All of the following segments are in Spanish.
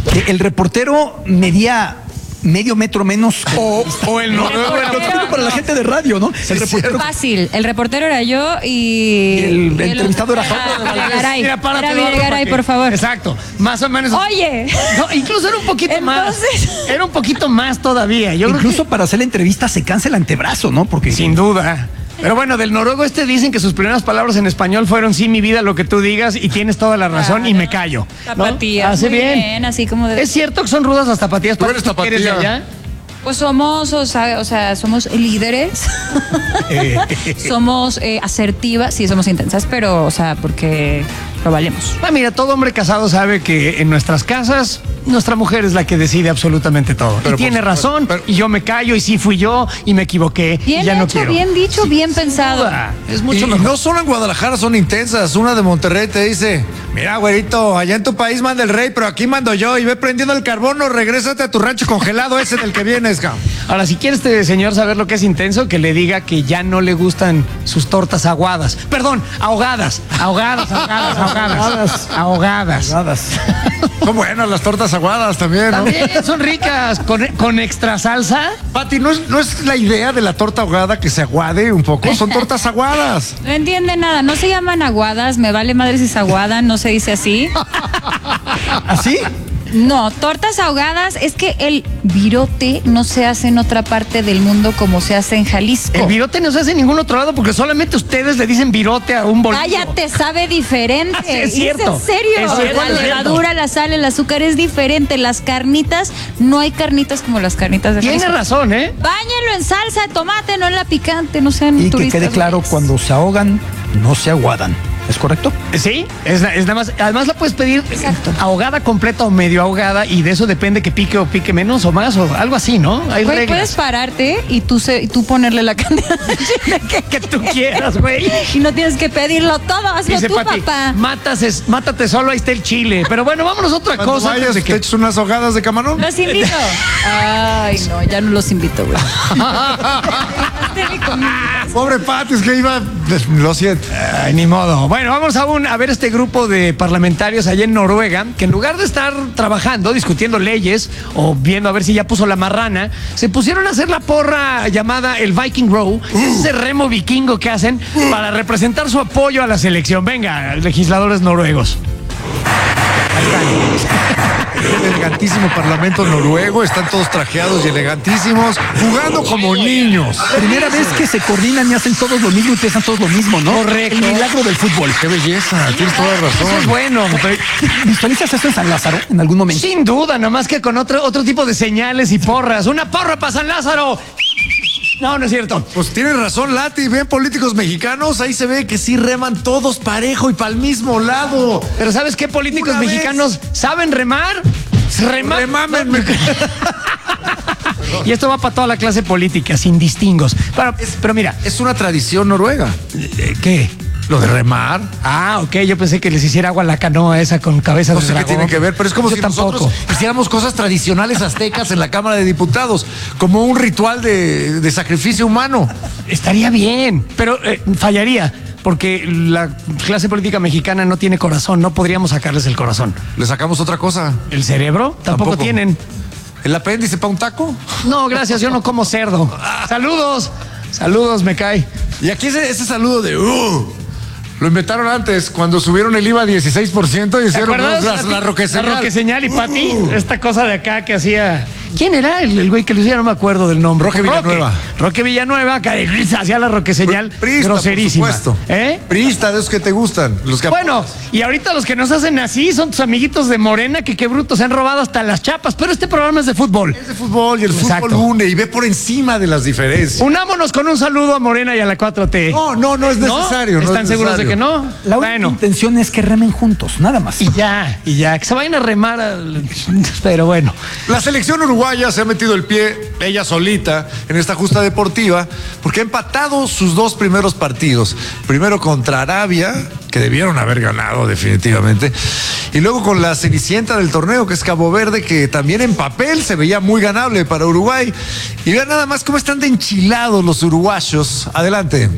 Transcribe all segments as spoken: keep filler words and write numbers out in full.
que el reportero medía medio metro menos. O, o el noruego. Para la gente de radio, ¿no? Sí, el reportero. Fácil. El reportero era yo y. Y el, el entrevistado era Videgaray. Mira, párate, Era Eduardo, Videgaray, porque- por favor. Exacto. Más o menos. Oye. No, incluso era un poquito Entonces- más. Era un poquito más todavía. Yo creo Incluso que- para hacer la entrevista se cansa el antebrazo, ¿no? Porque Sin duda. Pero bueno, del noruego este dicen que sus primeras palabras en español fueron sí, mi vida, lo que tú digas, y tienes toda la razón, y me callo. ¿no? Tapatías. Hace muy bien. Así como de. ¿Es cierto que son rudas las tapatías? Tú eres ¿Tú que eres de tapatía. allá? Pues somos, o sea, o sea, somos líderes. Somos eh, asertivas, sí, somos intensas, pero, o sea, porque lo valemos. Ah, mira, todo hombre casado sabe que en nuestras casas nuestra mujer es la que decide absolutamente todo. Pero y tiene por- razón, pero- y yo me callo, y sí fui yo, y me equivoqué, Bien y ya no hecho, quiero. bien dicho, bien pensado. Duda, Es Y, mucho y mejor. no solo en Guadalajara son intensas. Una de Monterrey te dice: mira, güerito, allá en tu país manda el rey, pero aquí mando yo. Y ve prendiendo el carbono, regrésate a tu rancho congelado ese del que vienes, cabrón. Ahora, si quiere este señor saber lo que es intenso, que le diga que ya no le gustan sus tortas aguadas. Perdón, ahogadas. Ahogadas, ahogadas, ahogadas. Ahogadas. Ahogadas. Son buenas las tortas aguadas también, ¿no? También son ricas, con, con extra salsa. Pati, ¿no es, ¿no es la idea de la torta ahogada que se aguade un poco? Son tortas aguadas. No entiende nada, no se llaman aguadas, me vale madre si se aguadan, no se dice así. ¿Así? No, tortas ahogadas es que el virote no se hace en otra parte del mundo como se hace en Jalisco. El virote no se hace en ningún otro lado porque solamente ustedes le dicen virote a un bolillo. Cállate, sabe diferente. Ah, sí, es ¿Es cierto. en serio? Es cierto, la es cierto. levadura, la sal, el azúcar es diferente. Las carnitas, no hay carnitas como las carnitas de Tiene Jalisco. razón, ¿eh? Báñenlo en salsa de tomate, no en la picante, no sean Y que turistas. quede claro, güeyes. cuando se ahogan, no se aguadan. ¿Es correcto? Sí, es, es nada más. Además la puedes pedir Exacto. ahogada completa o medio ahogada y de eso depende que pique o pique menos o más o algo así, ¿no? Hay Güey, reglas. puedes pararte y tú, se, y tú ponerle la cantidad de chile que, Que tú quieras, güey. y no tienes que pedirlo todo, hazlo Dice tú, Pati, papá. "Mátas es- mátate solo, ahí está el chile. Pero bueno, vámonos a otra Cuando cosa. vayas, antes de te que- echas unas ahogadas de camarón. Los invito. Ay, no, ya no los invito, güey. Pobre Pati, es que iba... Lo siento. Ay, ni modo. Bueno, vamos a, un, a ver este grupo de parlamentarios allá en Noruega, que en lugar de estar trabajando, discutiendo leyes o viendo a ver si ya puso la marrana, se pusieron a hacer la porra llamada el Viking Row, ese remo vikingo que hacen para representar su apoyo a la selección. Venga, legisladores noruegos. El elegantísimo parlamento noruego, están todos trajeados y elegantísimos, jugando como niños. Primera vez que se coordinan y hacen todos lo mismo y piensan todos lo mismo, ¿no? Correcto. El milagro del fútbol. Qué belleza, tienes toda Eso es razón. bueno. ¿Visualizas esto en San Lázaro en algún momento? Sin duda, nada más que con otro, otro tipo de señales y porras. ¡Una porra para San Lázaro! No, no es cierto. Pues tienes razón, Lati. Ven políticos mexicanos, ahí se ve que sí reman todos parejo y para el mismo lado. Pero ¿sabes qué políticos Una vez. mexicanos saben remar? Rema- Remámenme. Y esto va para toda la clase política, sin distingos. Pero, pero mira, Es una tradición noruega. eh, ¿qué? Lo de remar. Ah, ok, yo pensé que les hiciera agua a la canoa esa con cabeza No de sé qué dragón. tiene que ver, pero es como Yo si tampoco. nosotros hiciéramos cosas tradicionales aztecas en la Cámara de Diputados, como un ritual de, de sacrificio humano. Estaría bien, pero eh, fallaría, porque la clase política mexicana no tiene corazón, no podríamos sacarles el corazón. Le sacamos otra cosa. ¿El cerebro? Tampoco, Tampoco. tienen. ¿El apéndice para un taco? No, gracias, yo no como cerdo. Saludos, saludos, me cae. Y aquí ese, ese saludo de uh, lo inventaron antes, cuando subieron el I V A a dieciséis por ciento y ¿Te hicieron acuerdas? la, la, roque La señal. roque señal y Pati, esta cosa de acá que hacía. ¿Quién era el, el güey que lo hacía? No me acuerdo del nombre. Roque Villanueva. Roque Villanueva, que hacía la roque señal Priista, groserísima. por supuesto. ¿Eh? Priista, de esos que te gustan. Los que Bueno, y ahorita los que nos hacen así son tus amiguitos de Morena, que qué brutos se han robado hasta las chapas, pero este programa es de fútbol. es de fútbol y el Exacto. fútbol une y ve por encima de las diferencias. Unámonos con un saludo a Morena y a la cuatro T. No, no, no es necesario. no ¿Están es seguros de necesario. que no? La única Bueno, intención es que remen juntos, nada más. y ya, y ya, que se vayan a remar. al- Pero bueno. La selección uruguaya se ha metido el pie, ella solita, en esta justa deportiva, porque ha empatado sus dos primeros partidos. Primero contra Arabia, que debieron haber ganado definitivamente, y luego con la cenicienta del torneo, que es Cabo Verde, que también en papel se veía muy ganable para Uruguay. Y vean nada más cómo están de enchilados los uruguayos. Adelante.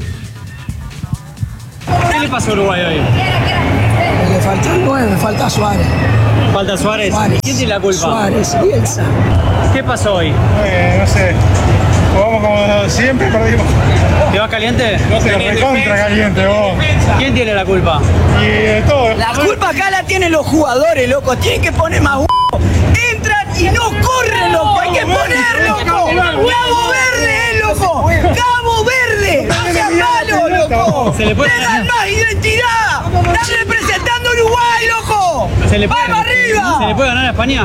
¿Qué le pasó a Uruguay hoy? Le falta el nueve, falta Suárez. Falta Suárez. Suárez. ¿Quién tiene la culpa? Suárez, Bielsa. ¿Qué pasó hoy? Eh, no sé, jugamos como siempre, perdimos. ¿Te vas caliente? No sé, recontra caliente, vos. ¿Quién tiene la culpa? Y de todo. La culpa acá la tienen los jugadores, loco. Tienen que poner más huevo. Entran y no corren, loco. Hay que poner, loco. Cabo Verde, eh, loco. Cabo Verde. No seas malo, loco. Se le puede- Tengan más identidad. Están representando a Uruguay, loco. ¿Se le puede, ¡Vamos arriba! ¿Se le puede ganar a España?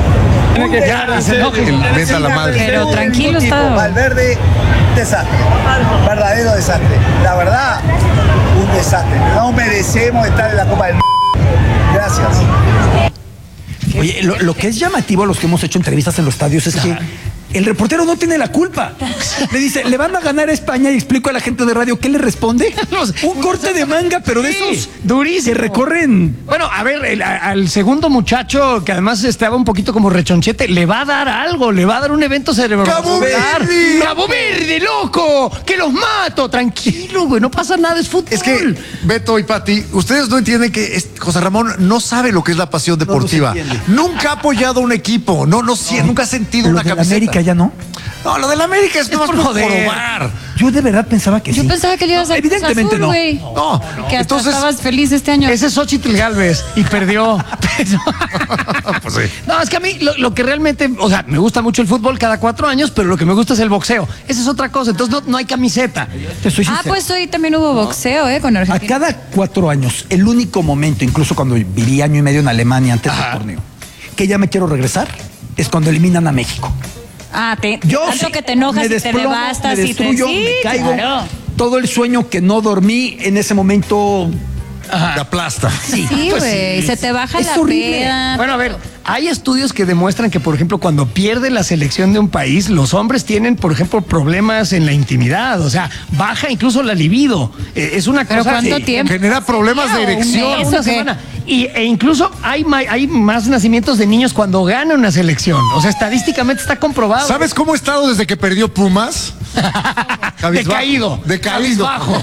Ya, se enoje. Vete a la madre. Pero tranquilo está. Valverde, desastre. Verdadero desastre. La verdad, un desastre. No merecemos estar en la Copa del Mundo. Gracias. Oye, lo, lo que es llamativo a los que hemos hecho entrevistas en los estadios es que el reportero no tiene la culpa. Le dice, le van a ganar a España y explico a la gente de radio qué le responde. Un corte de manga, pero de Sí, esos durísimo. que recorren. Bueno, a ver, el- a- al segundo muchacho, que además estaba un poquito como rechonchete, le va a dar algo, le va a dar un evento cerebrovascular. ¡Cabo Verde! ¡Cabo Verde, loco! ¡Que los mato! Tranquilo, güey, no pasa nada, es fútbol. Es que, Beto y Pati, ustedes no entienden que es- José Ramón no sabe lo que es la pasión deportiva. se entiende. Nunca ha apoyado a un equipo, no, no, sí, nunca ha sentido Lo una de la camiseta. América ya no. No, lo de la América es, Es nomás por por joder. jorobar. Yo de verdad pensaba que Yo sí. pensaba que le ibas No, a evidentemente no. güey. No, Que hasta entonces- estabas feliz este año. Ese es Xochitl Galvez y perdió. Pues sí. No, es que a mí lo, lo que realmente, o sea, me gusta mucho el fútbol cada cuatro años, pero lo que me gusta es el boxeo. Esa es otra cosa, entonces no, no hay camiseta. Te soy Ah, sincero. pues hoy también hubo boxeo, ¿eh? Con A Argentina. cada cuatro años, el único momento, incluso cuando viví año y medio en Alemania antes del torneo, que ya me quiero regresar, es cuando eliminan a México. Ah, te, Yo tanto sí, que te enojas me y te desplomo, devastas me y te destruyo, sí, me caigo. claro. Todo el sueño que no dormí en ese momento. Te aplasta. Sí, Sí, pues güey, se te baja es la horrible. peda. Bueno, a ver, hay estudios que demuestran que, por ejemplo, cuando pierde la selección de un país, los hombres tienen, por ejemplo, problemas en la intimidad. O sea, baja incluso la libido. Eh, es una ¿Pero cosa. cuánto que- tiempo? Genera problemas de ¿Un erección. mes? Una ¿Eso qué? semana. Y, e incluso hay, ma- hay más nacimientos de niños cuando gana una selección. O sea, estadísticamente está comprobado. ¿Sabes cómo he estado desde que perdió Pumas? Cabizbajo. Decaído. Decaído. Cabizbajo.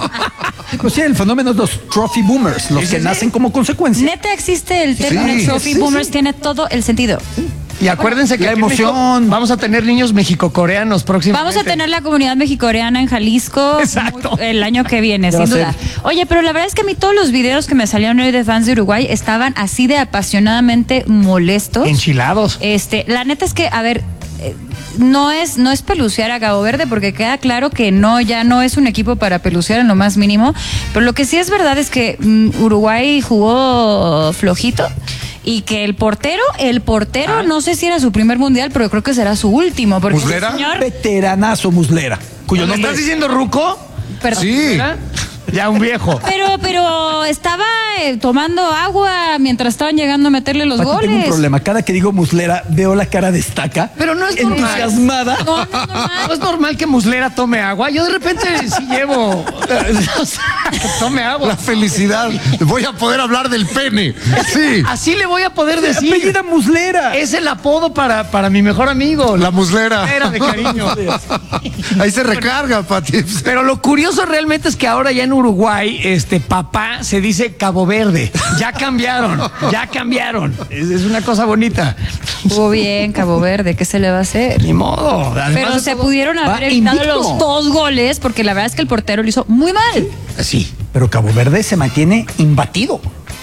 Pues sí, el fenómeno de los trophy boomers, los Sí, que sí, nacen sí. como consecuencia. Neta existe el término Sí, trophy sí, boomers, sí. tiene todo el sentido. Y acuérdense que la aquí en México emoción. vamos a tener niños mexicocoreanos próximamente. Vamos a tener la comunidad mexicoreana en Jalisco Exacto. muy- el año que viene, Ya va sin a duda. ser. Oye, pero la verdad es que a mí todos los videos que me salieron hoy de fans de Uruguay estaban así de apasionadamente molestos. Enchilados. Este, la neta es que, a ver, eh, no es, no es pelucear a Cabo Verde, porque queda claro que no, ya no es un equipo para pelucear en lo más mínimo. Pero lo que sí es verdad es que mm, Uruguay jugó flojito. Y que el portero, el portero, no sé si era su primer mundial, pero creo que será su último. Porque ¿Muslera? ese señor, Veteranazo Muslera, cuyo ¿Me nombre estás es- diciendo Ruco? perdón. Sí. ¿Verdad? Ya un viejo. Pero, pero estaba eh, tomando agua mientras estaban llegando a meterle los Pati, goles. tengo un problema. Cada que digo Muslera, veo la cara de Estaca. Pero no es normal. entusiasmada. No, no es normal. No es normal que Muslera tome agua. Yo de repente sí llevo. O sea, que tome agua. La felicidad. Voy a poder hablar del pene. Sí. Así le voy a poder decir. Apellida Muslera. Es el apodo para, para mi mejor amigo. La muslera. Era de cariño. Ahí se recarga, Pati. Pero lo curioso realmente es que ahora ya en Uruguay, este papá se dice Cabo Verde. Ya cambiaron, ya cambiaron. Es, es una cosa bonita. Estuvo bien, Cabo Verde, ¿qué se le va a hacer? Ni modo. Además Pero de se todo- pudieron Va haber evitado invicto. los dos goles, porque la verdad es que el portero lo hizo muy mal. Sí. Pero Cabo Verde se mantiene imbatido.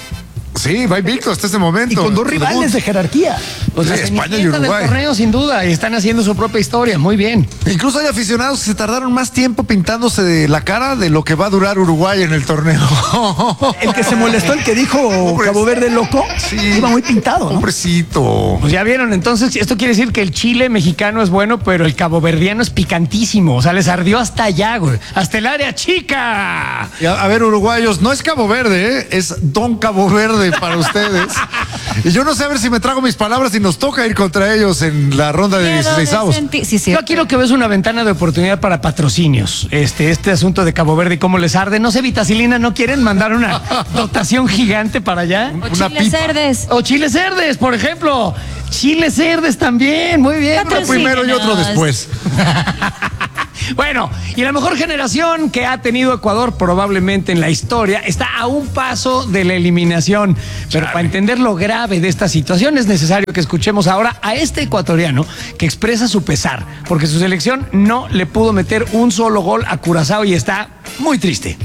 Sí, va invicto hasta este momento. Y con dos Su rivales debut. de jerarquía. Pues Sí, la España y cenicienta del Uruguay. torneo, sin duda, y están haciendo su propia historia. Muy bien. Incluso hay aficionados que se tardaron más tiempo pintándose de la cara de lo que va a durar Uruguay en el torneo. El que se molestó, el que dijo Hombre, Cabo Verde loco, Sí. iba muy pintado, ¿no? Pobrecito. Pues ya vieron, entonces esto quiere decir que el chile mexicano es bueno, pero el caboverdiano es picantísimo. O sea, les ardió hasta allá, güey. Hasta el área chica. Y A, a ver, uruguayos, no es Cabo Verde, ¿eh? Es Don Cabo Verde para ustedes. Y yo no sé a ver si me trago mis palabras y nos toca ir contra ellos en la ronda de Miedo de dieciséisavos. senti- Sí, sí. Yo aquí lo que veo es una ventana de oportunidad para patrocinios. Este, este asunto de Cabo Verde y cómo les arde. No sé, Vitacilina, ¿no quieren mandar una dotación gigante para allá? O una chiles pipa. cerdes. O chiles cerdes, por ejemplo. Chiles cerdes también, muy bien. Uno primero y otro Patrocínenos. después. Bueno, y la mejor generación que ha tenido Ecuador probablemente en la historia está a un paso de la eliminación. Pero para entender lo grave de esta situación es necesario que escuchemos ahora a este ecuatoriano que expresa su pesar, porque su selección no le pudo meter un solo gol a Curazao y está muy triste.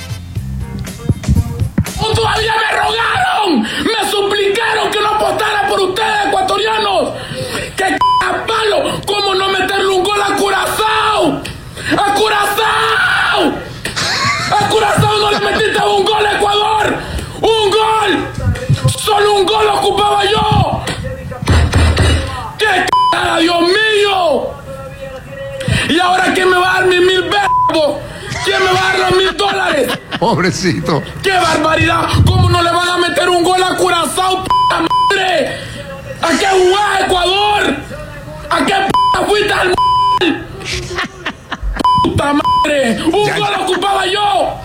Todavía me rogaron, me suplicaron que no apostara por ustedes, ecuatorianos. ¡Qué c*** palo! ¿Cómo no meterle un gol a Curazao? ¡A Curazao! ¡A Curazao no le metiste un gol a Ecuador! ¡Un gol! ¡Solo un gol ocupaba yo! ¡Qué c***, Dios mío! ¿Y ahora quién me va a dar mis mil verbos? ¿Quién me va a dar los mil dólares? Pobrecito. ¡Qué barbaridad! ¿Cómo no le van a meter un gol a Curazao, p*** madre? ¿A qué jugás, Ecuador? ¿A qué p*** fuiste al m***? ¡Puta madre! ¡Un Ya, gol ya. ocupaba yo!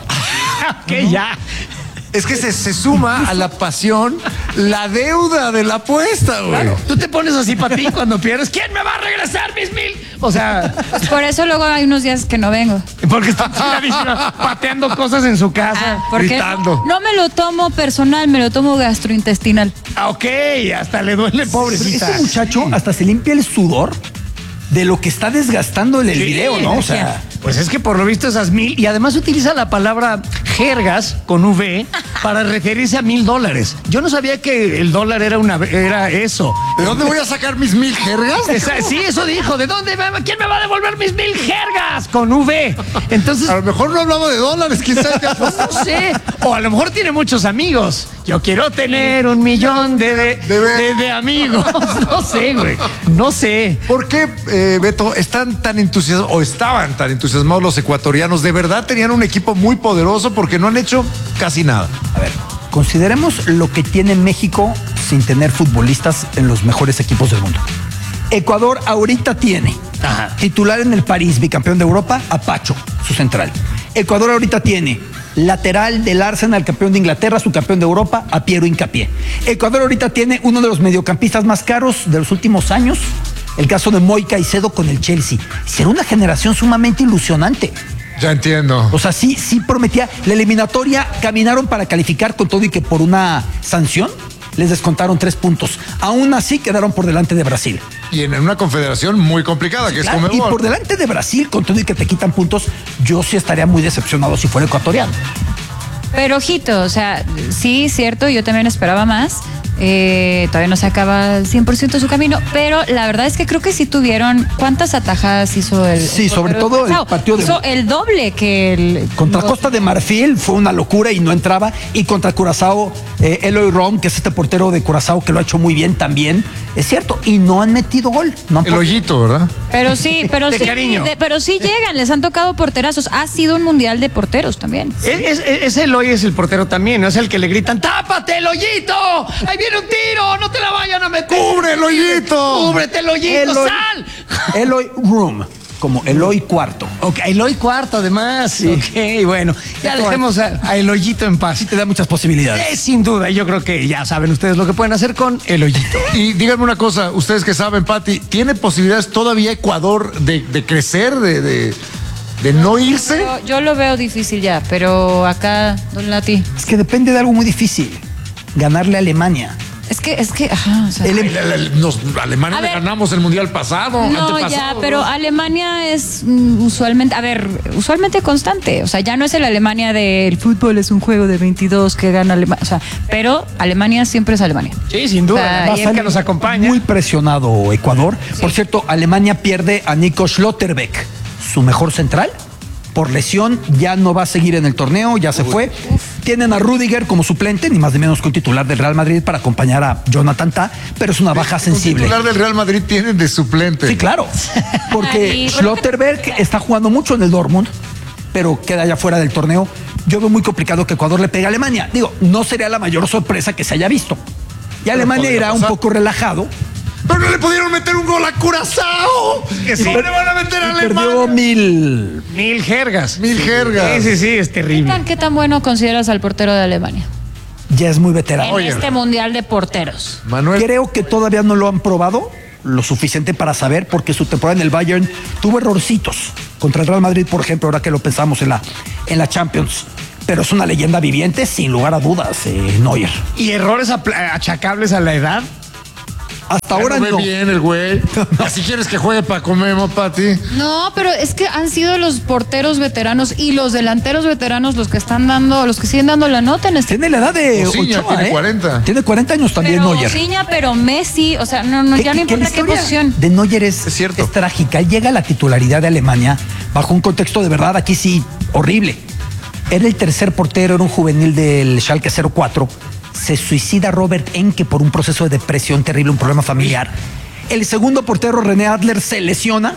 Que ya. Es que se, se suma a la pasión la deuda de la apuesta, güey. Claro, tú te pones así para ti cuando pierdes. ¿Quién me va a regresar mis mil? O sea, Pues por eso luego hay unos días que no vengo. porque está tiradísima, pateando cosas en su casa, Ah, porque gritando. no me lo tomo personal, me lo tomo gastrointestinal. Ah, ok, hasta le duele, pobrecita. Este muchacho hasta se limpia el sudor de lo que está desgastando en el Sí, video, ¿no? O sea, pues es que por lo visto esas mil, y además utiliza la palabra jergas con V para referirse a mil dólares. Yo no sabía que el dólar era una era eso. ¿De dónde voy a sacar mis mil jergas? Esa- sí, eso dijo. ¿De dónde? me- ¿Quién me va a devolver mis mil jergas? Con V. Entonces, A lo mejor no hablaba de dólares, quizás. no sé. O a lo mejor tiene muchos amigos. Yo quiero tener un millón de, de, De ver- de- de amigos. No sé, güey. No sé. ¿Por qué, eh, Beto, están tan entusiasmados o estaban tan entusiasmados los ecuatorianos? De verdad tenían un equipo muy poderoso porque no han hecho casi nada. a ver, consideremos lo que tiene México sin tener futbolistas en los mejores equipos del mundo. Ecuador ahorita tiene Ajá. titular en el París, bicampeón de Europa, a Pacho, su central. Ecuador ahorita tiene lateral del Arsenal, campeón de Inglaterra, su campeón de Europa, a Piero Hincapié. Ecuador ahorita tiene uno de los mediocampistas más caros de los últimos años, el caso de Moy Caicedo con el Chelsea. Será una generación sumamente ilusionante. Ya entiendo. O sea, sí, sí prometía. La eliminatoria caminaron para calificar con todo y que por una sanción les descontaron tres puntos. Aún así quedaron por delante de Brasil. Y en una confederación muy complicada, que es Claro, y Conmebol. por delante de Brasil, con todo y que te quitan puntos, yo sí estaría muy decepcionado si fuera ecuatoriano. Pero ojito, o sea, sí, cierto, yo también esperaba más. Eh, todavía no se acaba al cien por ciento su camino, pero la verdad es que creo que sí tuvieron. ¿Cuántas atajadas hizo el. Sí, el sobre portero todo el Curazao? partido de- Hizo el doble que el. Contra Costa de Marfil fue una locura y no entraba. Y contra Curazao, eh, Eloy Rom, que es este portero de Curazao que lo ha hecho muy bien también. Es cierto, y no han metido gol. No han El hoyito, ¿verdad? Pero sí, pero De sí, cariño. de- pero sí llegan, les han tocado porterazos. Ha sido un mundial de porteros también. Es, es, es el hoy es el portero también, no es el que le gritan, ¡tápate el hoyito! ¡Ahí viene un tiro! ¡No te la vayan a meter! ¡Cubre el hoyito! ¡Cúbrete el hoyito! Eloy, ¡Sal! Eloy Room, como Eloy Cuarto. Ok, Eloy cuarto además. Ok, bueno, ya dejemos a, a el hoyito en paz. Sí te da muchas posibilidades. Eh, sin duda, y yo creo que ya saben ustedes lo que pueden hacer con el hoyito. Y díganme una cosa, ustedes que saben, Pati, ¿tiene posibilidades todavía Ecuador de, de crecer, de, de, de no irse? Yo, yo lo veo difícil ya, pero acá, don Lati. Es que depende de algo muy difícil. Ganarle a Alemania. Es que, es que, ajá, o sea, El- Ay, la- la- nos- Alemania A le ver. ganamos el mundial pasado, no, antepasado, ya, ¿no? pero Alemania es mm, usualmente, a ver, usualmente constante. O sea, ya no es el Alemania del fútbol, es un juego de veintidós que gana Alemania. O sea, pero Alemania siempre es Alemania. Sí, sin O sea, duda. y Además, es que que nos acompaña. Muy presionado Ecuador. Por cierto, Alemania pierde a Nico Schlotterbeck, su mejor central. Por lesión, ya no va a seguir en el torneo, ya se fue. Tienen a Rudiger como suplente, ni más ni menos que un titular del Real Madrid para acompañar a Jonathan Tah, pero es una baja Un sensible. titular del Real Madrid tienen de suplente. Sí, claro. Porque Ay, Schlotterbeck está jugando mucho en el Dortmund, pero queda ya fuera del torneo. Yo veo muy complicado que Ecuador le pegue a Alemania. Digo, no sería la mayor sorpresa que se haya visto. Y Alemania podría irá un pasar. poco relajado. Pero no le pudieron meter un gol a Curazao. Que sí. ¿Cómo le van a meter a Y perdió Alemania? mil. Mil jergas. Mil jergas. Sí, sí, sí, es ¿Qué terrible. tan, qué tan bueno consideras al portero de Alemania? Ya es muy veterano. En este mundial de porteros. Manuel, Creo que todavía no lo han probado, lo suficiente para saber, porque su temporada en el Bayern tuvo errorcitos. Contra el Real Madrid, por ejemplo, ahora que lo pensamos en la, en la Champions. Pero es una leyenda viviente, sin lugar a dudas, eh, Neuer. ¿Y errores achacables a la edad? Hasta ahora no. Ve no. bien el güey. Así quieres que juegue para comer, Pati. No, pero es que han sido los porteros veteranos y los delanteros veteranos los que están dando, los que siguen dando la nota en este. Tiene la edad de Ochoa, Ochoa, tiene ¿eh? cuarenta. Tiene cuarenta años también pero Neuer. Osinha, pero Messi, o sea, no, no ya no importa qué posición. De Neuer es, Es cierto. es trágica. Él llega a la titularidad de Alemania bajo un contexto de verdad, aquí sí, horrible. Era el tercer portero, era un juvenil del Schalke cero cuatro. Se suicida Robert Enke por un proceso de depresión terrible, un problema familiar. El segundo portero, René Adler, se lesiona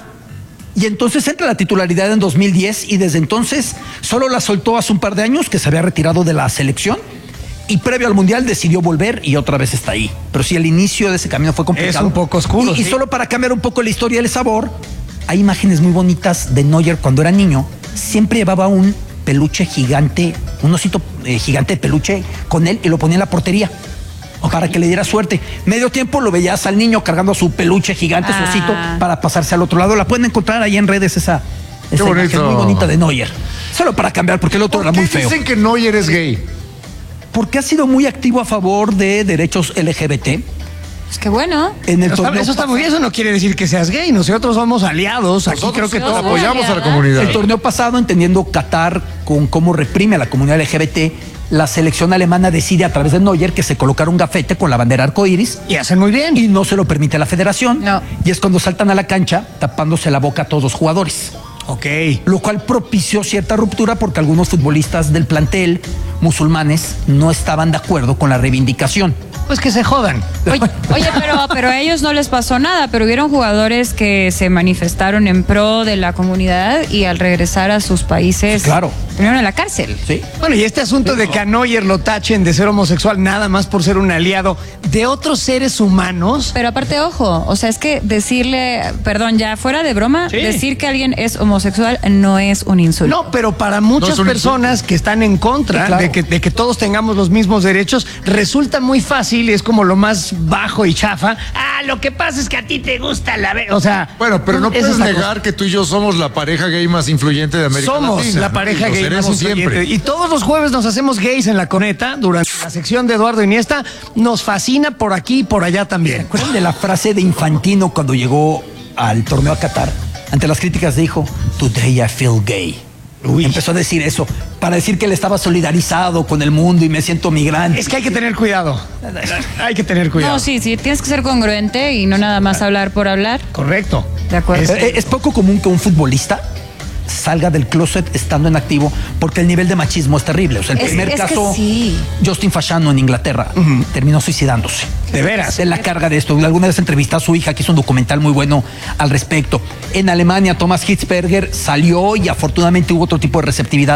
y entonces entra a la titularidad en dos mil diez y desde entonces solo la soltó hace un par de años, que se había retirado de la selección, y previo al Mundial decidió volver y otra vez está ahí. Pero sí, el inicio de ese camino fue complicado. Es un poco oscuro, Y, y sí. solo para cambiar un poco la historia del sabor, hay imágenes muy bonitas de Neuer cuando era niño. Siempre llevaba un peluche gigante, un osito eh, gigante de peluche con él y lo ponía en la portería. Para que le diera suerte. Medio tiempo lo veías al niño cargando su peluche gigante, Ah. su osito, para pasarse al otro lado. La pueden encontrar ahí en redes, esa, esa imagen bonito. muy bonita de Neuer. Solo para cambiar, porque el otro ¿Por era qué muy feo. dicen que Neuer es gay? Porque ha sido muy activo a favor de derechos L G B T. Es que bueno. En el Eso está, torneo, eso está muy bien, eso no quiere decir que seas gay. Nosotros somos aliados. Aquí Nosotros creo que todos todo. apoyamos a la ¿verdad? comunidad. el torneo pasado, entendiendo Qatar con cómo reprime a la comunidad L G B T, la selección alemana decide a través de Neuer que se colocara un gafete con la bandera arcoíris. Y hacen muy bien. Y no se lo permite la federación. No. Y es cuando saltan a la cancha tapándose la boca a todos los jugadores. Ok. Lo cual propició cierta ruptura porque algunos futbolistas del plantel musulmanes no estaban de acuerdo con la reivindicación. Pues que se jodan. Oye, oye, pero, pero a ellos no les pasó nada, pero hubieron jugadores que se manifestaron en pro de la comunidad y al regresar a sus países Claro. terminaron en la cárcel. ¿Sí? Bueno, y este asunto de que a Neuer lo tachen de ser homosexual nada más por ser un aliado de otros seres humanos. Pero aparte, ojo, o sea, es que decirle, perdón, ya fuera de broma, Sí. decir que alguien es homosexual no es un insulto. No, pero para muchas No es un personas que están en contra Sí, claro. de, que, de que todos tengamos los mismos derechos, resulta muy fácil y es como lo más bajo y chafa. Ah, lo que pasa es que a ti te gusta la... ve-". O sea... Bueno, pero no esa puedes es la negar que tú y yo somos la pareja gay más influyente de América Somos Latina. la pareja Y lo gay más seremos influyente. siempre. Y todos los jueves nos hacemos gays en la coneta durante la sección de Eduardo Iniesta. Nos fascina por aquí y por allá también. ¿Se acuerdan de la frase de Infantino cuando llegó al torneo a Qatar? Ante las críticas dijo, "Today I feel gay". Uy. Empezó a decir eso para decir que él estaba solidarizado con el mundo y me siento migrante. Es que hay que tener cuidado. Hay que tener cuidado. No, sí, sí, tienes que ser congruente y no nada más hablar por hablar. Correcto. De acuerdo. Eh, Es poco común que un futbolista salga del closet estando en activo porque el nivel de machismo es terrible. O sea, el Es- primer es que caso, sí. Justin Fashanu en Inglaterra, terminó suicidándose. De veras. De la carga de esto. Alguna vez entrevistó a su hija, que hizo un documental muy bueno al respecto. En Alemania, Thomas Hitzberger salió y afortunadamente hubo otro tipo de receptividad.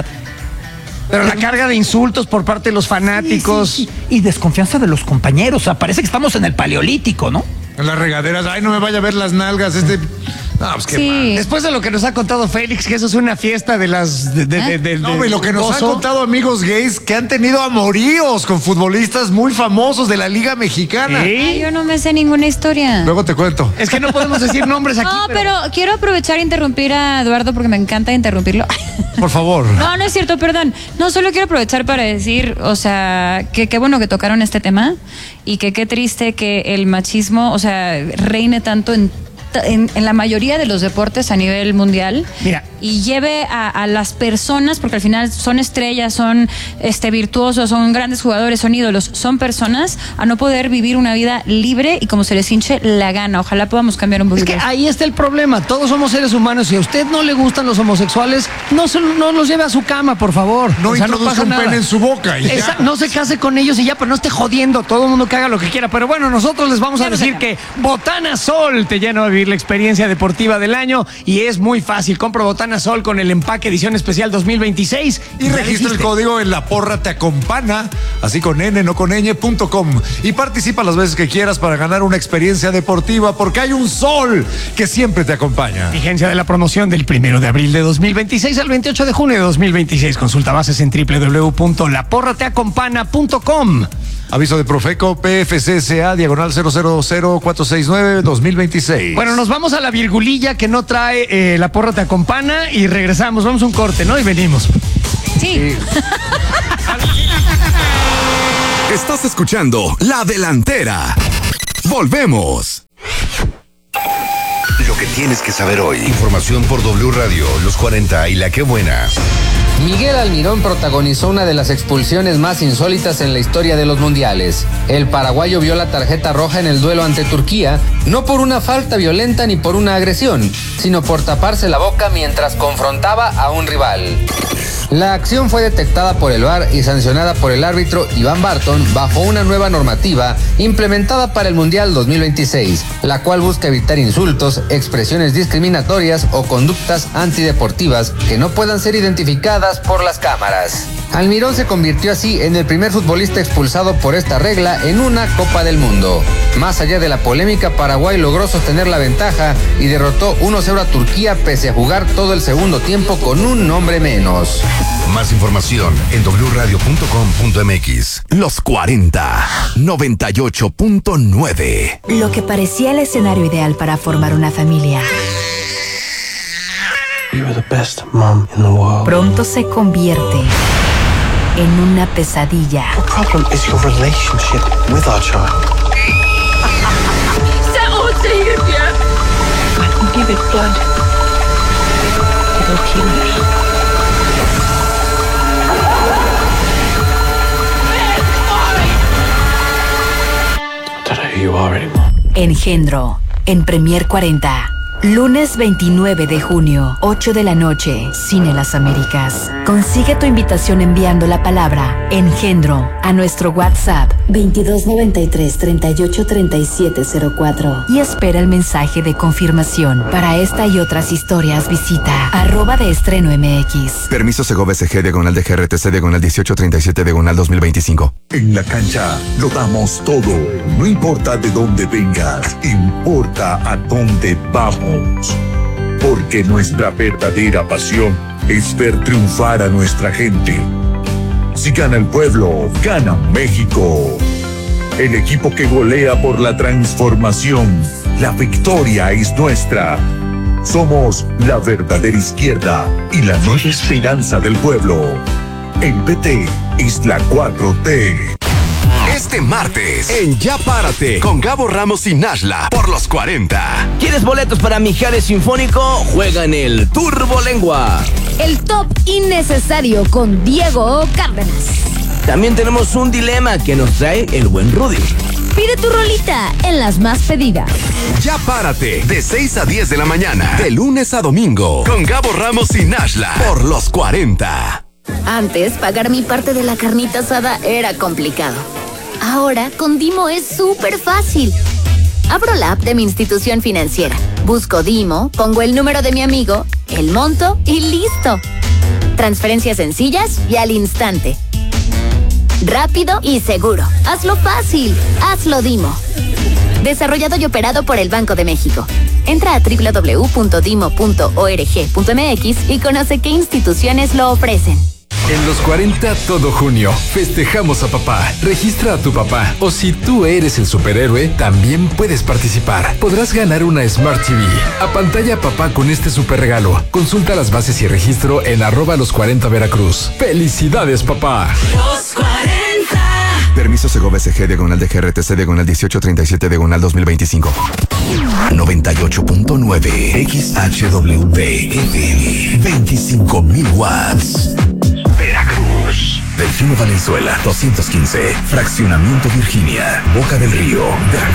Pero la carga de insultos por parte de los fanáticos. Sí, sí, sí. Y desconfianza de los compañeros. O sea, parece que estamos en el paleolítico, ¿no? En las regaderas, ay, no me vaya a ver las nalgas, este... No, pues qué Sí. mal. Después de lo que nos ha contado Félix, que eso es una fiesta de las... De, de- de- de- No, y lo que nos han gozo. contado amigos gays que han tenido amoríos con futbolistas muy famosos de la Liga Mexicana. ¿Sí? Ay, yo no me sé ninguna historia. Luego te cuento. Es que no podemos decir nombres aquí. No, pero quiero aprovechar e interrumpir a Eduardo porque me encanta interrumpirlo. Por favor. No, no es cierto, perdón. No, solo quiero aprovechar para decir, o sea, que qué bueno que tocaron este tema y que qué triste que el machismo, o sea, reine tanto en, en, en la mayoría de los deportes a nivel mundial. Mira. Y lleve a, a las personas, porque al final son estrellas, son este virtuosos, son grandes jugadores, son ídolos, son personas, a no poder vivir una vida libre y como se les hinche la gana. Ojalá podamos cambiar un Es poquito. que eso. ahí está el problema. Todos somos seres humanos. Si a usted no le gustan los homosexuales, no, se, no los lleve a su cama, por favor. No O sea, introduzca pasa un nada. pene en su boca y ya. Esa- no se case con ellos y ya, pero no esté jodiendo. Todo el mundo que haga lo que quiera. Pero bueno, nosotros les vamos a Ya no se decir acaba. que Botana Sol te llena a vivir la experiencia deportiva del año y es muy fácil. Compra Botana Sol con el empaque edición especial dos mil veintiséis Y ya lo registra el hiciste. código en La Porra Te Acompana, así con n, no con ñ punto com. Y participa las veces que quieras para ganar una experiencia deportiva, porque hay un sol que siempre te acompaña. Vigencia de la promoción del primero de abril de dos mil veintiséis al veintiocho de junio de dos mil veintiséis. Consulta bases en doble u doble u doble u punto la porra te acompana punto com. Aviso de Profeco, P F C S A, diagonal cero cero cero cuatro seis nueve dos mil veintiséis. Bueno, nos vamos a la virgulilla que no trae eh, La Porra Te Acompaña y regresamos. Vamos a un corte, ¿no? Y venimos. Sí. Estás escuchando La Delantera. Volvemos. Lo que tienes que saber hoy. Información por W Radio, Los cuarenta y La Qué Buena. Miguel Almirón protagonizó una de las expulsiones más insólitas en la historia de los mundiales. El paraguayo vio la tarjeta roja en el duelo ante Turquía, no por una falta violenta ni por una agresión, sino por taparse la boca mientras confrontaba a un rival. La acción fue detectada por el V A R y sancionada por el árbitro Iván Barton bajo una nueva normativa implementada para el Mundial dos mil veintiséis, la cual busca evitar insultos, expresiones discriminatorias o conductas antideportivas que no puedan ser identificadas por las cámaras. Almirón se convirtió así en el primer futbolista expulsado por esta regla en una Copa del Mundo. Más allá de la polémica, Paraguay logró sostener la ventaja y derrotó uno cero a Turquía pese a jugar todo el segundo tiempo con un hombre menos. Más información en w radio punto com punto m x. Los cuarenta, noventa y ocho punto nueve. Lo que parecía el escenario ideal para formar una familia pronto se convierte en una pesadilla. The problem is your relationship with our child. I can give it blood. It'll kill it. I don't know who you are anymore. Engendro en Premier cuarenta. Lunes veintinueve de junio, ocho de la noche, Cine Las Américas. Consigue tu invitación enviando la palabra Engendro a nuestro WhatsApp veintidós noventa y tres treinta y ocho treinta y siete cero cuatro y espera el mensaje de confirmación. Para esta y otras historias visita arroba de estreno M X. Permiso Segovia S G, diagonal de G R T C, diagonal dieciocho treinta y siete, diagonal dos mil veinticinco. En la cancha lo damos todo. No importa de dónde vengas, importa a dónde vamos. Porque nuestra verdadera pasión es ver triunfar a nuestra gente. Si gana el pueblo, gana México. El equipo que golea por la transformación. La victoria es nuestra. Somos la verdadera izquierda y la nueva esperanza del pueblo. El P T es la cuatro T. Este martes, en Ya Párate, con Gabo Ramos y Nashla, por los cuarenta. ¿Quieres boletos para Mijares Sinfónico? Juega en el Turbo Lengua. El top innecesario con Diego Cárdenas. También tenemos un dilema que nos trae el buen Rudy. Pide tu rolita en las más pedidas. Ya Párate, de seis a diez de la mañana, de lunes a domingo, con Gabo Ramos y Nashla, por los cuarenta. Antes, pagar mi parte de la carnita asada era complicado. Ahora, con Dimo es súper fácil. Abro la app de mi institución financiera, busco Dimo, pongo el número de mi amigo, el monto y listo. Transferencias sencillas y al instante. Rápido y seguro. Hazlo fácil. Hazlo Dimo. Desarrollado y operado por el Banco de México. Entra a doble u doble u doble u punto dimo punto org punto m x y conoce qué instituciones lo ofrecen. En los cuarenta todo junio festejamos a papá. Registra a tu papá o si tú eres el superhéroe, también puedes participar. Podrás ganar una Smart T V. Apantalla a papá con este super regalo. Consulta las bases y registro en arroba los cuarenta Veracruz. ¡Felicidades, papá! Los cuarenta. Permiso Segovia S G, diagonal de G R T C, diagonal dieciocho treinta y siete, diagonal dos mil veinticinco. noventa y ocho punto nueve X H W D F M, veinticinco mil watts. Veracruz. Delfino Valenzuela, doscientos quince. Fraccionamiento Virginia, Boca del Río, Veracruz.